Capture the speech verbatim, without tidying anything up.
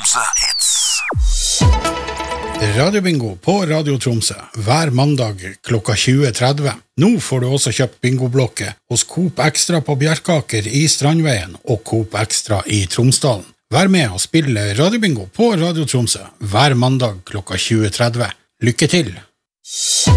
Tromsø Hits. Radiobingo på Radio Tromsø hver mandag klokka tjue tretti. Nå får du også kjøpt bingoblokke hos Coop Extra på Bjerkaker i Strandveien og Coop Extra i Tromsdalen. Vær med og spille Radiobingo på Radio Tromsø hver mandag klokka tjue tretti. Lykke til!